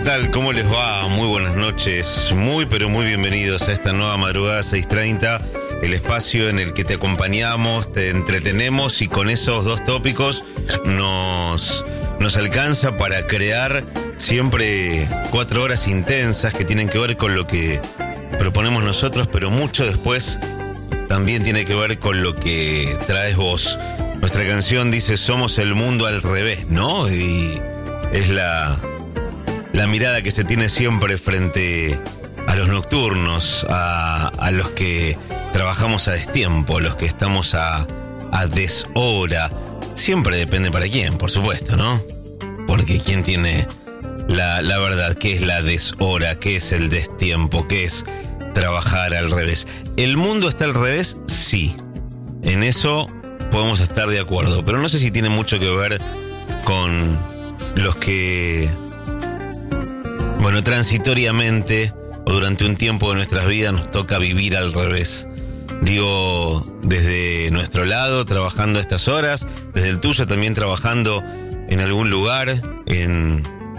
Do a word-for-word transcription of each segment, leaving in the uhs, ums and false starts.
tal? ¿Cómo les va? Muy buenas noches. Muy, pero muy bienvenidos a esta nueva madrugada seis treinta, el espacio en el que te acompañamos, te entretenemos y con esos dos tópicos nos, nos alcanza para crear siempre cuatro horas intensas que tienen que ver con lo que proponemos nosotros, pero mucho después también tiene que ver con lo que traes vos. Nuestra canción dice: somos el mundo al revés, ¿no? Y es la... La mirada que se tiene siempre frente a los nocturnos, a, a los que trabajamos a destiempo, los que estamos a, a deshora. Siempre depende para quién, por supuesto, ¿no? Porque quién tiene la, la verdad, qué es la deshora, qué es el destiempo, qué es trabajar al revés. ¿El mundo está al revés? Sí. En eso podemos estar de acuerdo, pero no sé si tiene mucho que ver con los que... Bueno, transitoriamente o durante un tiempo de nuestras vidas nos toca vivir al revés. Digo, desde nuestro lado, trabajando a estas horas, desde el tuyo también trabajando en algún lugar, en,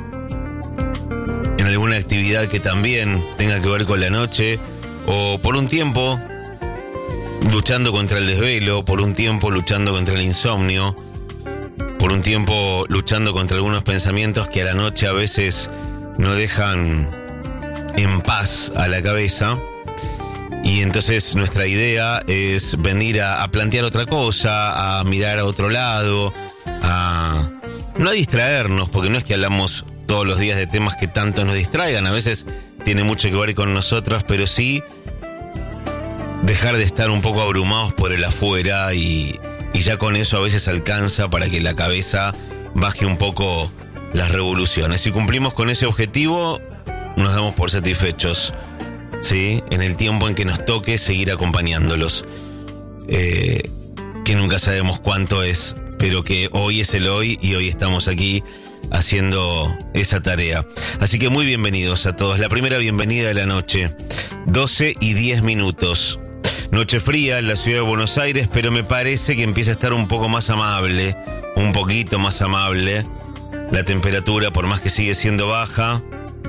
en alguna actividad que también tenga que ver con la noche, o por un tiempo luchando contra el desvelo, por un tiempo luchando contra el insomnio, por un tiempo luchando contra algunos pensamientos que a la noche a veces no dejan en paz a la cabeza. Y entonces nuestra idea es venir a, a plantear otra cosa, a mirar a otro lado, a no a distraernos, porque no es que hablamos todos los días de temas que tanto nos distraigan, a veces tiene mucho que ver con nosotros, pero sí dejar de estar un poco abrumados por el afuera, y, y ya con eso a veces alcanza para que la cabeza baje un poco las revoluciones. Si cumplimos con ese objetivo, nos damos por satisfechos, ¿sí? En el tiempo en que nos toque seguir acompañándolos. Eh, que nunca sabemos cuánto es, pero que hoy es el hoy y hoy estamos aquí haciendo esa tarea. Así que muy bienvenidos a todos. La primera bienvenida de la noche. doce y diez minutos. Noche fría en la ciudad de Buenos Aires, pero me parece que empieza a estar un poco más amable, un poquito más amable. La temperatura, por más que sigue siendo baja,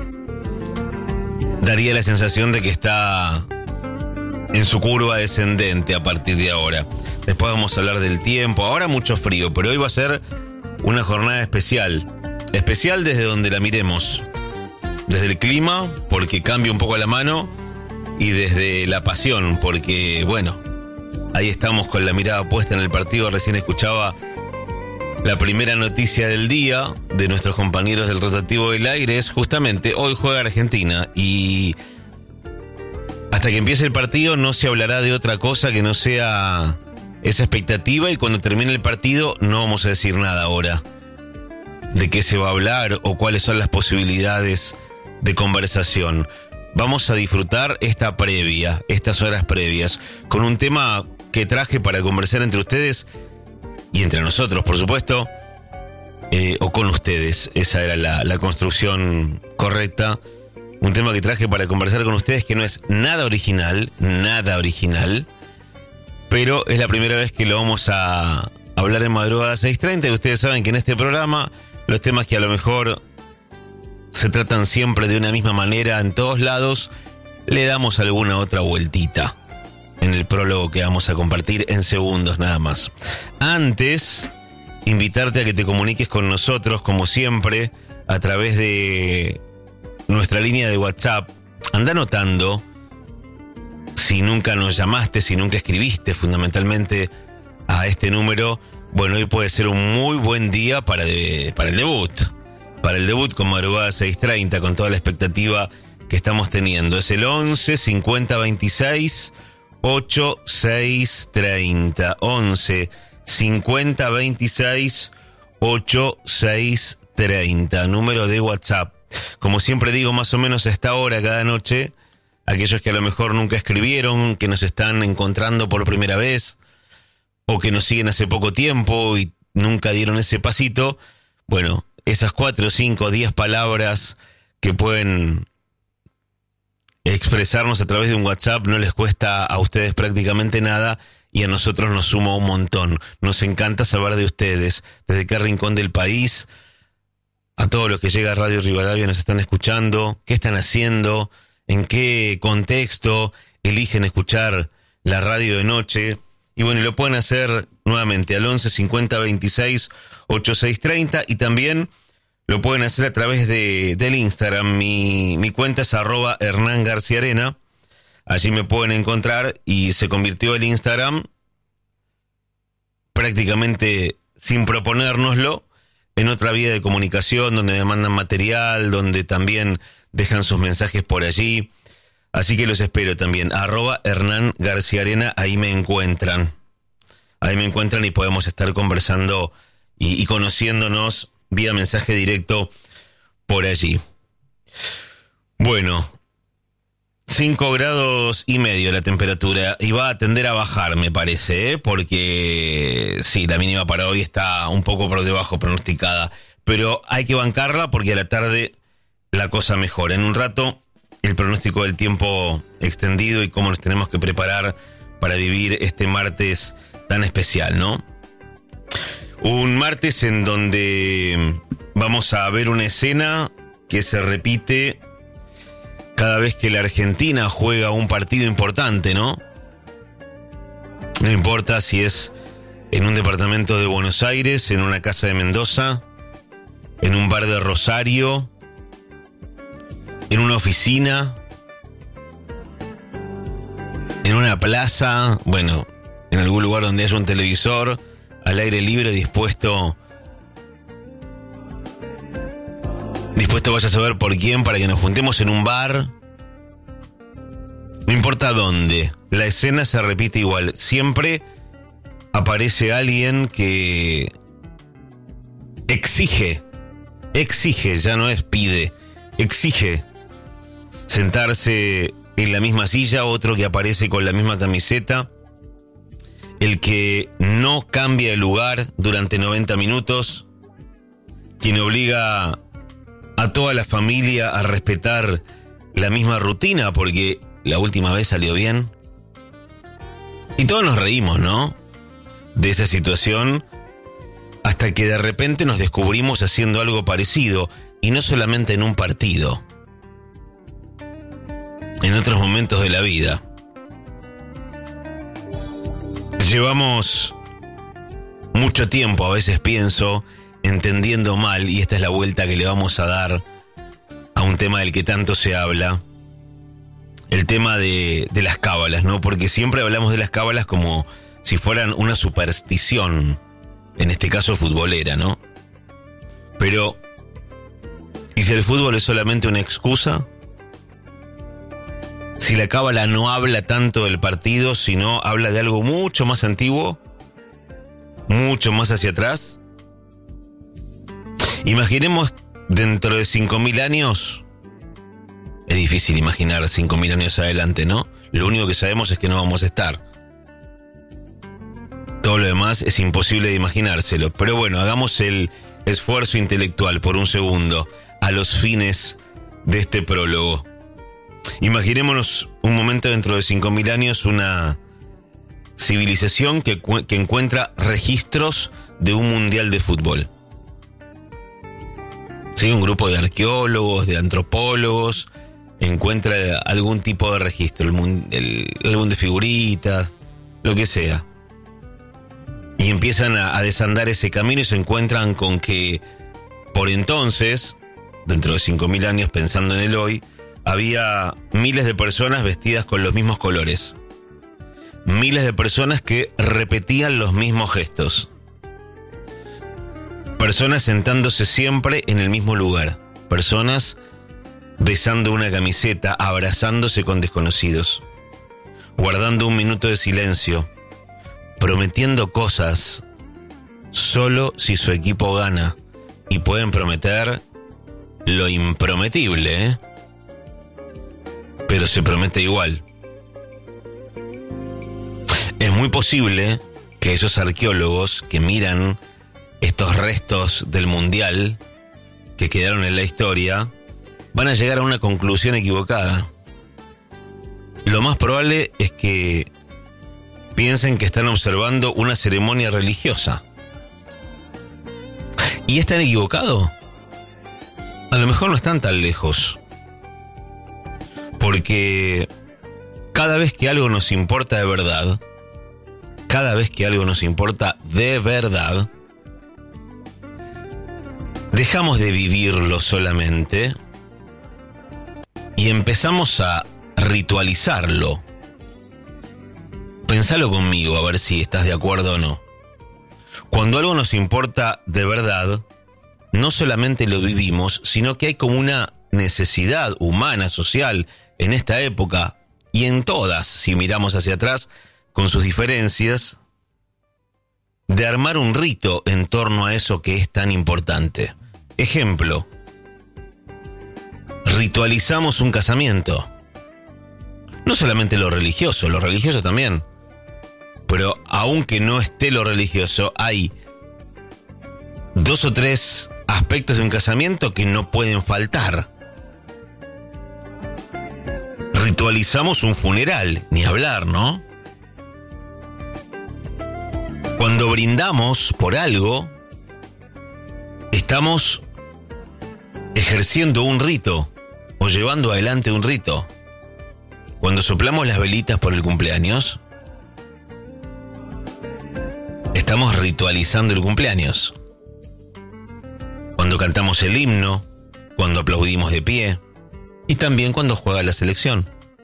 daría la sensación de que está en su curva descendente a partir de ahora. Después vamos a hablar del tiempo. Ahora mucho frío, pero hoy va a ser una jornada especial. Especial desde donde la miremos. Desde el clima, porque cambia un poco la mano, y desde la pasión, porque, bueno, ahí estamos con la mirada puesta en el partido. Recién escuchaba la primera noticia del día de nuestros compañeros del rotativo del aire. Es justamente hoy juega Argentina, y hasta que empiece el partido no se hablará de otra cosa que no sea esa expectativa, y cuando termine el partido no vamos a decir nada ahora de qué se va a hablar o cuáles son las posibilidades de conversación. Vamos a disfrutar esta previa, estas horas previas, con un tema que traje para conversar entre ustedes y entre nosotros, por supuesto, eh, o con ustedes. Esa era la, la construcción correcta. Un tema que traje para conversar con ustedes que no es nada original, nada original, pero es la primera vez que lo vamos a hablar en madrugada seis treinta, y ustedes saben que en este programa los temas que a lo mejor se tratan siempre de una misma manera en todos lados, le damos alguna otra vueltita en el prólogo que vamos a compartir en segundos nada más. Antes, invitarte a que te comuniques con nosotros, como siempre, a través de nuestra línea de WhatsApp. Anda anotando, si nunca nos llamaste, si nunca escribiste fundamentalmente a este número, bueno, hoy puede ser un muy buen día para, de, para el debut. Para el debut con madrugada seis treinta, con toda la expectativa que estamos teniendo. Es el once cincuenta veintiséis ochenta y seis treinta, once cincuenta veintiséis ochenta y seis treinta, número de WhatsApp. Como siempre digo, más o menos a esta hora cada noche, aquellos que a lo mejor nunca escribieron, que nos están encontrando por primera vez, o que nos siguen hace poco tiempo y nunca dieron ese pasito, bueno, esas cuatro, cinco, diez palabras que pueden expresarnos a través de un WhatsApp no les cuesta a ustedes prácticamente nada, y a nosotros nos suma un montón. Nos encanta saber de ustedes, desde qué rincón del país, a todos los que llega a Radio Rivadavia nos están escuchando, qué están haciendo, en qué contexto eligen escuchar la radio de noche. Y bueno, y lo pueden hacer nuevamente al once cincuenta veintiséis ochenta y seis treinta y también lo pueden hacer a través de, del Instagram. Mi, mi cuenta es arroba Hernán García Arena. Allí me pueden encontrar y se convirtió el Instagram prácticamente sin proponérnoslo en otra vía de comunicación donde me mandan material, donde también dejan sus mensajes por allí. Así que los espero también. Arroba Hernán García Arena, ahí me encuentran. Ahí me encuentran y podemos estar conversando y, y conociéndonos vía mensaje directo por allí. Bueno, cinco grados y medio la temperatura y va a tender a bajar, me parece, ¿eh? Porque sí, la mínima para hoy está un poco por debajo pronosticada, pero hay que bancarla porque a la tarde la cosa mejora. En un rato, el pronóstico del tiempo extendido y cómo nos tenemos que preparar para vivir este martes tan especial, ¿no? Un martes en donde vamos a ver una escena que se repite cada vez que la Argentina juega un partido importante, ¿no? No importa si es en un departamento de Buenos Aires, en una casa de Mendoza, en un bar de Rosario, en una oficina, en una plaza, bueno, en algún lugar donde haya un televisor, al aire libre, dispuesto, dispuesto vaya a saber por quién, para que nos juntemos en un bar. No importa dónde, la escena se repite igual. Siempre aparece alguien que exige, exige, ya no es pide, exige sentarse en la misma silla, otro que aparece con la misma camiseta, el que no cambia de lugar durante noventa minutos, quien obliga a toda la familia a respetar la misma rutina porque la última vez salió bien. Y todos nos reímos, ¿no? De esa situación, hasta que de repente nos descubrimos haciendo algo parecido, y no solamente en un partido, en otros momentos de la vida. Llevamos mucho tiempo, a veces pienso, entendiendo mal, y esta es la vuelta que le vamos a dar a un tema del que tanto se habla, el tema de, de las cábalas, ¿no? Porque siempre hablamos de las cábalas como si fueran una superstición, en este caso futbolera, ¿no? Pero, ¿y si el fútbol es solamente una excusa? Si la cábala no habla tanto del partido, sino habla de algo mucho más antiguo, mucho más hacia atrás. Imaginemos dentro de cinco mil años. Es difícil imaginar cinco mil años adelante, ¿no? Lo único que sabemos es que no vamos a estar. Todo lo demás es imposible de imaginárselo. Pero bueno, hagamos el esfuerzo intelectual por un segundo a los fines de este prólogo. Imaginémonos un momento dentro de cinco mil años, una civilización que, que encuentra registros de un mundial de fútbol. Sí, un grupo de arqueólogos, de antropólogos, encuentra algún tipo de registro, el, el, el álbum de figuritas, lo que sea. Y empiezan a, a desandar ese camino y se encuentran con que, por entonces, dentro de cinco mil años, pensando en el hoy, había miles de personas vestidas con los mismos colores. Miles de personas que repetían los mismos gestos. Personas sentándose siempre en el mismo lugar. Personas besando una camiseta, abrazándose con desconocidos. Guardando un minuto de silencio. Prometiendo cosas solo si su equipo gana. Y pueden prometer lo imprometible, ¿eh? Pero se promete igual. Es muy posible que esos arqueólogos que miran estos restos del mundial que quedaron en la historia van a llegar a una conclusión equivocada. Lo más probable es que piensen que están observando una ceremonia religiosa. ¿Y están equivocados? a lo mejor no están tan lejos. Porque cada vez que algo nos importa de verdad, cada vez que algo nos importa de verdad, dejamos de vivirlo solamente y empezamos a ritualizarlo. Pensalo conmigo, a ver si estás de acuerdo o no. Cuando algo nos importa de verdad, no solamente lo vivimos, sino que hay como una necesidad humana, social, en esta época y en todas, si miramos hacia atrás, con sus diferencias, de armar un rito en torno a eso que es tan importante. Ejemplo, ritualizamos un casamiento. No solamente lo religioso, lo religioso también. Pero aunque no esté lo religioso, hay dos o tres aspectos de un casamiento que no pueden faltar. Ritualizamos un funeral, ni hablar, ¿no? Cuando brindamos por algo, estamos ejerciendo un rito o llevando adelante un rito. Cuando soplamos las velitas por el cumpleaños, estamos ritualizando el cumpleaños. Cuando cantamos el himno, cuando aplaudimos de pie y también cuando juega la selección.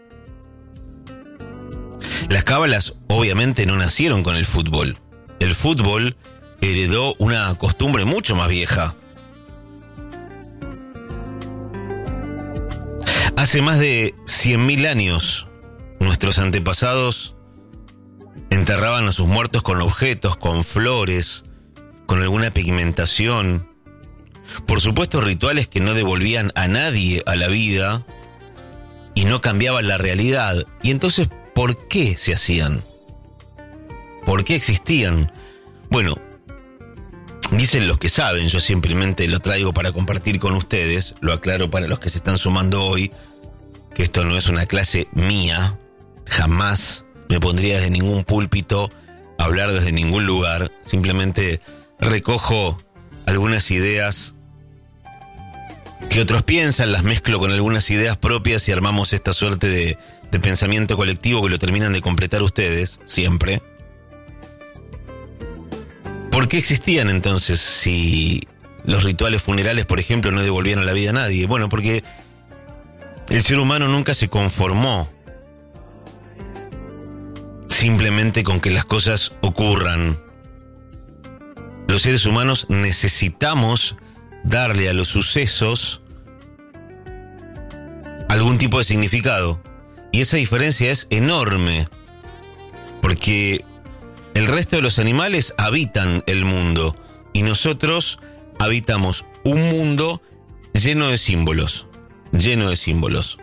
Las cábalas obviamente no nacieron con el fútbol. El fútbol heredó una costumbre mucho más vieja. Hace más de cien mil años, nuestros antepasados enterraban a sus muertos con objetos, con flores, con alguna pigmentación. Por supuesto, rituales que no devolvían a nadie a la vida y no cambiaban la realidad. Y entonces, ¿por qué se hacían? ¿Por qué existían? Bueno, dicen los que saben, yo simplemente lo traigo para compartir con ustedes, lo aclaro para los que se están sumando hoy, que esto no es una clase mía, jamás me pondría desde ningún púlpito a hablar desde ningún lugar, simplemente recojo algunas ideas que otros piensan, las mezclo con algunas ideas propias y armamos esta suerte de, de pensamiento colectivo que lo terminan de completar ustedes, siempre. ¿Por qué existían entonces si los rituales funerales, por ejemplo, no devolvían a la vida a nadie? Bueno, porque el ser humano nunca se conformó simplemente con que las cosas ocurran. Los seres humanos necesitamos darle a los sucesos algún tipo de significado. Y esa diferencia es enorme, porque el resto de los animales habitan el mundo y nosotros habitamos un mundo lleno de símbolos, lleno de símbolos,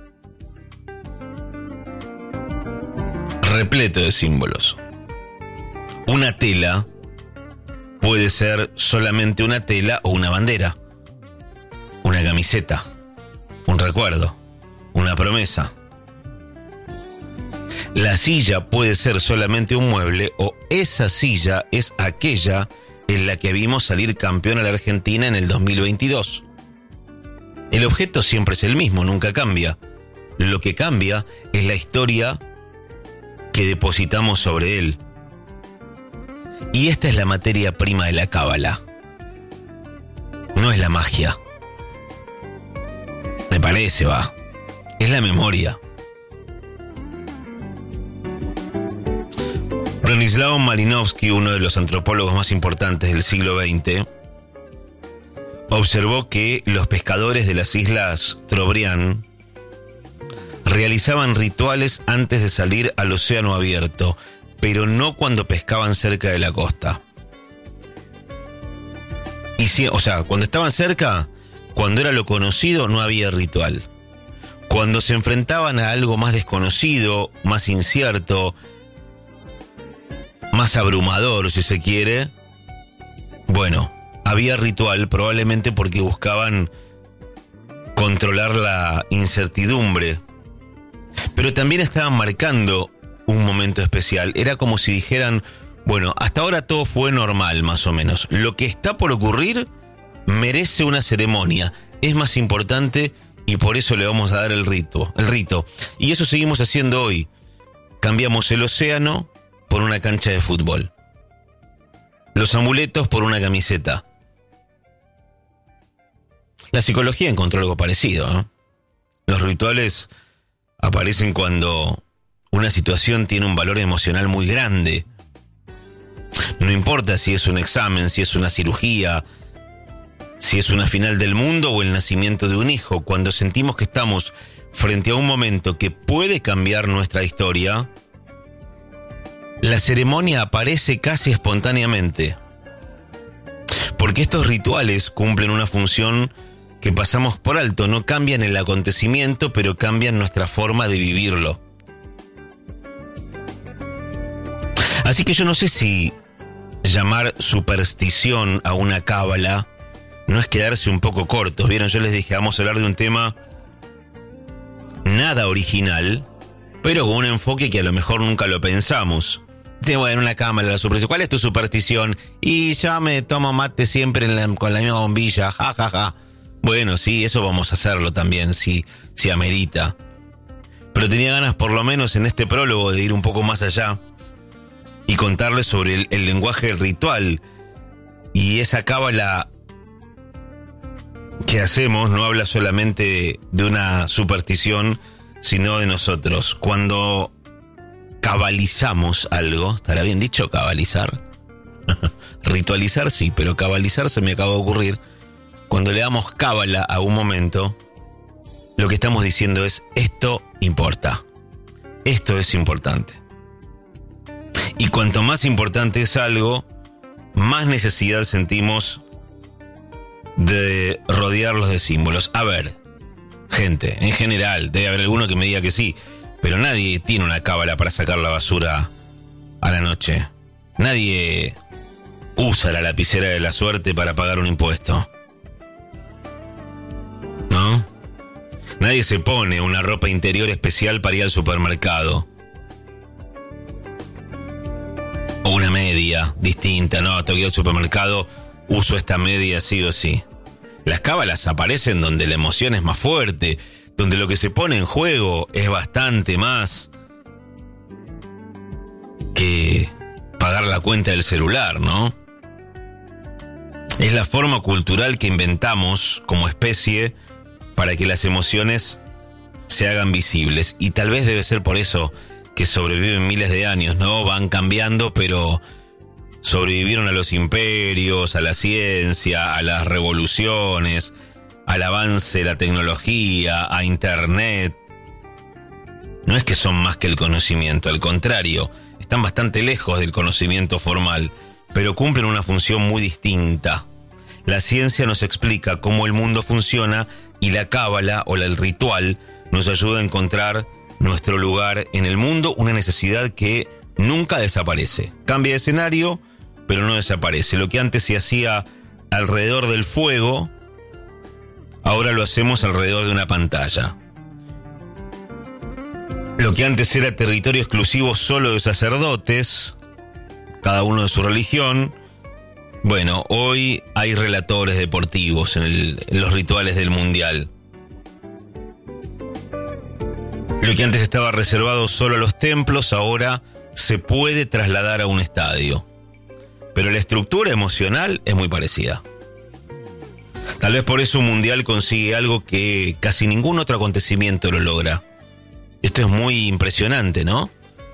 repleto de símbolos. Una tela puede ser solamente una tela o una bandera, una camiseta, un recuerdo, una promesa. La silla puede ser solamente un mueble o esa silla es aquella en la que vimos salir campeón a la Argentina en el dos mil veintidós. El objeto siempre es el mismo, nunca cambia. Lo que cambia es la historia que depositamos sobre él. Y esta es la materia prima de la cábala. No es la magia. Me parece, va. Es la memoria. Bronislaw Malinowski, uno de los antropólogos más importantes del siglo veinte, observó que los pescadores de las islas Trobriand realizaban rituales antes de salir al océano abierto, pero no cuando pescaban cerca de la costa. Y si, o sea, cuando estaban cerca, cuando era lo conocido, no había ritual. Cuando se enfrentaban a algo más desconocido, más incierto, más abrumador, si se quiere, bueno, había ritual, probablemente porque buscaban controlar la incertidumbre. Pero también estaban marcando un momento especial. Era como si dijeran, bueno, hasta ahora todo fue normal, más o menos. Lo que está por ocurrir merece una ceremonia, es más importante y por eso le vamos a dar el rito, el rito. Y eso seguimos haciendo hoy. Cambiamos el océano por una cancha de fútbol. Los amuletos por una camiseta. La psicología encontró algo parecido, ¿no? Los rituales aparecen cuando una situación tiene un valor emocional muy grande. No importa si es un examen, si es una cirugía, si es una final del mundo o el nacimiento de un hijo. Cuando sentimos que estamos frente a un momento que puede cambiar nuestra historia, la ceremonia aparece casi espontáneamente. Porque estos rituales cumplen una función que pasamos por alto. No cambian el acontecimiento, pero cambian nuestra forma de vivirlo. Así que yo no sé si llamar superstición a una cábala no es quedarse un poco cortos. Vieron, yo les dije, vamos a hablar de un tema nada original, pero con un enfoque que a lo mejor nunca lo pensamos. Sí, bueno, una cábala, la superstición. ¿Cuál es tu superstición? Y ya me tomo mate siempre en la, con la misma bombilla, ja, ja, ja. Bueno, sí, eso vamos a hacerlo también, si, si amerita. Pero tenía ganas, por lo menos en este prólogo, de ir un poco más allá y contarles sobre el, el lenguaje del ritual. Y esa cábala que hacemos no habla solamente de una superstición, sino de nosotros. Cuando cabalizamos algo, ¿estará bien dicho cabalizar? Ritualizar sí, pero cabalizar se me acaba de ocurrir. Cuando le damos cábala a un momento, lo que estamos diciendo es, esto importa. Esto es importante. Y cuanto más importante es algo, más necesidad sentimos de rodearlos de símbolos. A ver, gente, en general, debe haber alguno que me diga que sí, pero nadie tiene una cábala para sacar la basura a la noche. Nadie usa la lapicera de la suerte para pagar un impuesto. ¿No? Nadie se pone una ropa interior especial para ir al supermercado. O una media distinta, no, tengo que ir al supermercado, uso esta media sí o sí. Las cábalas aparecen donde la emoción es más fuerte, donde lo que se pone en juego es bastante más que pagar la cuenta del celular, ¿no? Es la forma cultural que inventamos como especie para que las emociones se hagan visibles. Y tal vez debe ser por eso que sobreviven miles de años, ¿no? Van cambiando, pero sobrevivieron a los imperios, a la ciencia, a las revoluciones, al avance de la tecnología, a internet. No es que son más que el conocimiento, al contrario, están bastante lejos del conocimiento formal, pero cumplen una función muy distinta. La ciencia nos explica cómo el mundo funciona y la cábala o el ritual nos ayuda a encontrar nuestro lugar en el mundo, una necesidad que nunca desaparece. Cambia de escenario, pero no desaparece. Lo que antes se hacía alrededor del fuego, ahora lo hacemos alrededor de una pantalla. Lo que antes era territorio exclusivo solo de sacerdotes, cada uno de su religión, bueno, hoy hay relatores deportivos en, el, en los rituales del mundial. Lo que antes estaba reservado solo a los templos, ahora se puede trasladar a un estadio. Pero la estructura emocional es muy parecida. Tal vez por eso un mundial consigue algo que casi ningún otro acontecimiento lo logra. Esto es muy impresionante, ¿no?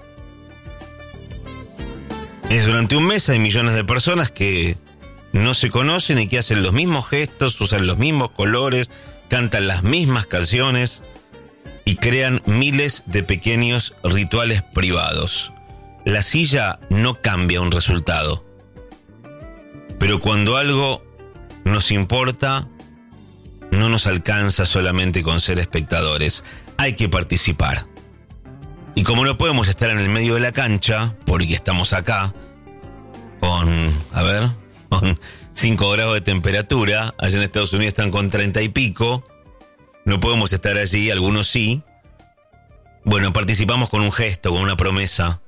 Es durante un mes hay millones de personas que no se conocen y que hacen los mismos gestos, usan los mismos colores, cantan las mismas canciones y crean miles de pequeños rituales privados. La silla no cambia un resultado, pero cuando algo nos importa, no nos alcanza solamente con ser espectadores, hay que participar. Y como no podemos estar en el medio de la cancha, porque estamos acá, con, a ver, con cinco grados de temperatura, allá en Estados Unidos están con treinta y pico, no podemos estar allí, algunos sí. Bueno, participamos con un gesto, con una promesa.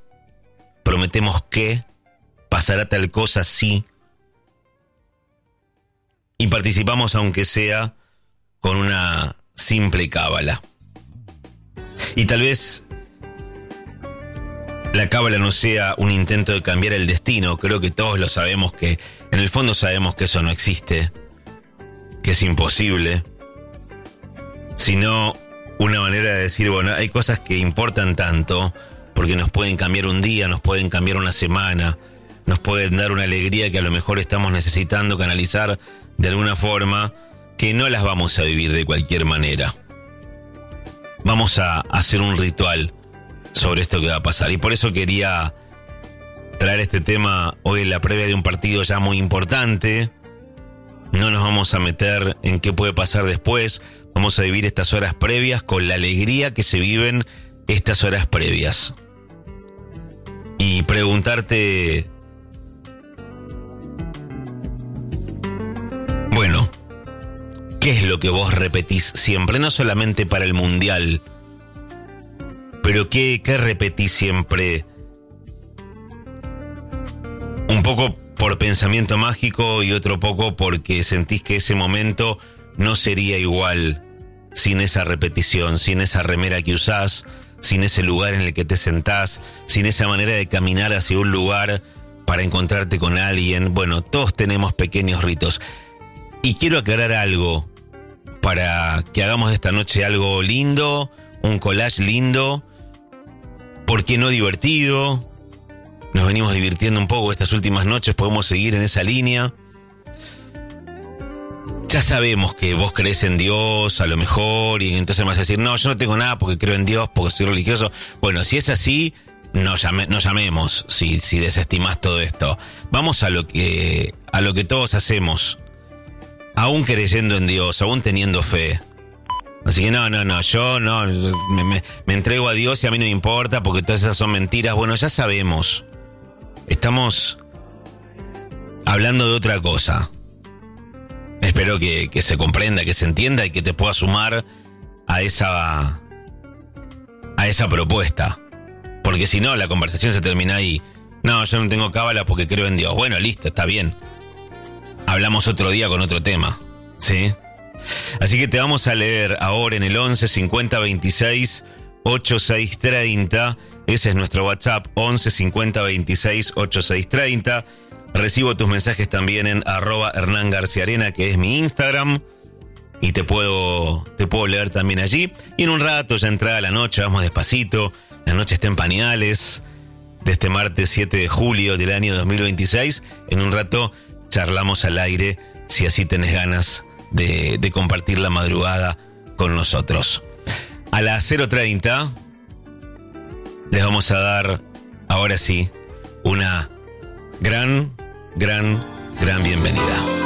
Prometemos que pasará tal cosa sí. y participamos aunque sea con una simple cábala. Y tal vez la cábala no sea un intento de cambiar el destino. Creo que todos lo sabemos, que en el fondo sabemos que eso no existe, que es imposible, sino una manera de decir, bueno, hay cosas que importan tanto porque nos pueden cambiar un día, nos pueden cambiar una semana, nos pueden dar una alegría que a lo mejor estamos necesitando canalizar de alguna forma, que no las vamos a vivir de cualquier manera. Vamos a hacer un ritual sobre esto que va a pasar, y por eso quería traer este tema hoy en la previa de un partido ya muy importante. No nos vamos a meter en qué puede pasar después, vamos a vivir estas horas previas con la alegría que se viven estas horas previas. Y preguntarte, bueno, ¿qué es lo que vos repetís siempre? No solamente para el Mundial, pero ¿qué, qué repetís siempre? Un poco por pensamiento mágico y otro poco porque sentís que ese momento no sería igual sin esa repetición, sin esa remera que usás, sin ese lugar en el que te sentás, sin esa manera de caminar hacia un lugar para encontrarte con alguien. Bueno, todos tenemos pequeños ritos. Y quiero aclarar algo para que hagamos de esta noche algo lindo, un collage lindo, ¿por qué no divertido? Nos venimos divirtiendo un poco estas últimas noches, podemos seguir en esa línea. Ya sabemos que vos crees en Dios, a lo mejor, y entonces me vas a decir, no, yo no tengo nada porque creo en Dios, porque soy religioso. Bueno, si es así, no, llame, no llamemos, si, si desestimás todo esto. Vamos a lo que, a lo que todos hacemos, aún creyendo en Dios, aún teniendo fe. Así que no, no, no, yo no, me, me, me entrego a Dios y a mí no me importa porque todas esas son mentiras. Bueno, ya sabemos, estamos hablando de otra cosa. Espero que, que se comprenda, que se entienda y que te pueda sumar a esa, a esa propuesta. Porque si no, la conversación se termina ahí. No, yo no tengo cábala porque creo en Dios. Bueno, listo, está bien. Hablamos otro día con otro tema, ¿sí? Así que te vamos a leer ahora en el once cincuenta veintiséis ochenta y seis treinta. Ese es nuestro WhatsApp, once cincuenta veintiséis ochenta y seis treinta. Recibo tus mensajes también en arroba Hernán García Arena, que es mi Instagram, y te puedo, te puedo leer también allí. Y en un rato, ya entrada la noche, vamos despacito, la noche está en pañales, de este martes siete de julio del año dos mil veintiséis. En un rato charlamos al aire, si así tenés ganas de, de compartir la madrugada con nosotros. A las cero treinta les vamos a dar, ahora sí, una gran, gran, gran bienvenida.